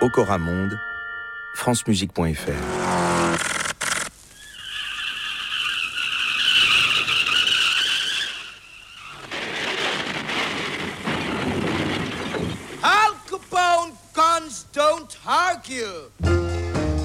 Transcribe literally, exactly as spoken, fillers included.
Ocoramonde, francemusique point f r. Al Capone guns don't argue.